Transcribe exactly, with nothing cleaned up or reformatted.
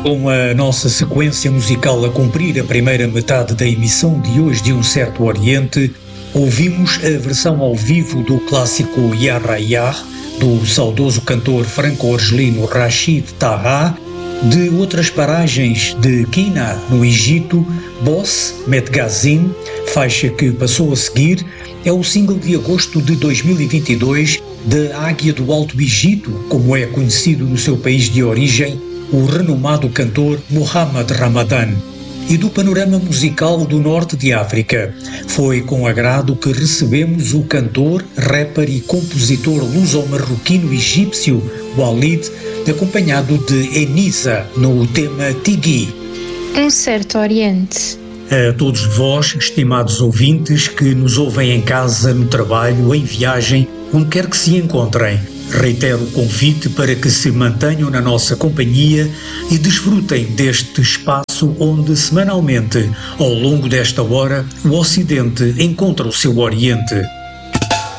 Com a nossa sequência musical a cumprir a primeira metade da emissão de hoje de Um Certo Oriente, ouvimos a versão ao vivo do clássico Yar Yar, do saudoso cantor franco-argelino Rachid Taha, de outras paragens de Qina, no Egito, Boss Medgazin, faixa que passou a seguir, é o single de agosto de dois mil e vinte e dois da Águia do Alto Egito, como é conhecido no seu país de origem, o renomado cantor Mohamed Ramadan. E do panorama musical do norte de África, foi com agrado que recebemos o cantor, rapper e compositor luso-marroquino egípcio Walid, acompanhado de Enisa no tema Tigui. Um Certo Oriente. A todos vós, estimados ouvintes, que nos ouvem em casa, no trabalho, em viagem, onde quer que se encontrem, reitero o convite para que se mantenham na nossa companhia e desfrutem deste espaço onde, semanalmente, ao longo desta hora, o Ocidente encontra o seu Oriente.